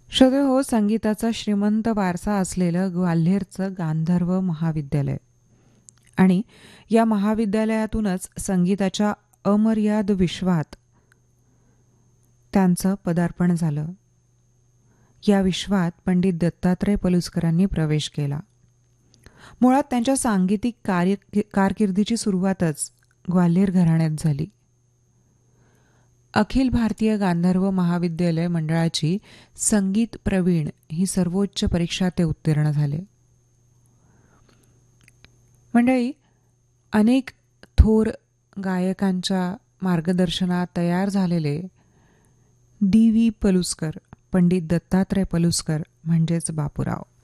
श्रोते हो, संगीताचा श्रीमंत वारसा असलेलं ग्वाल्हेरचं गांधर्व महाविद्यालय आणि या महाविद्यालयातूनच संगीताच्या अमर्याद विश्वात त्यांचं पदार्पण झालं. या विश्वात पंडित दत्तात्रय पलुसकरांनी प्रवेश केला. मुळात त्यांच्या सांगीतिक कारकिर्दीची सुरुवातच ग्वाल्हेर घराण्यात झाली. अखिल भारतीय गांधर्व महाविद्यालय मंडळाची संगीत प्रवीण ही सर्वोच्च परीक्षा ते उत्तीर्ण झाले. मंडळी, अनेक थोर गायकांच्या मार्गदर्शनात तयार झालेले डी व्ही पलुसकर, पंडित दत्तात्रय पलुसकर म्हणजेच बापूराव,